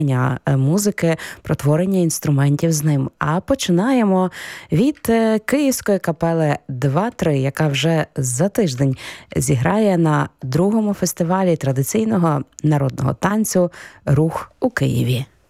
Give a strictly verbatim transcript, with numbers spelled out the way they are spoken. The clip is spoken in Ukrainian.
музики, про творення інструментів з ним. А починаємо від київської капели два-три, яка вже за тиждень зіграє на другому фестивалі традиційного народного танцю «Рух у Києві».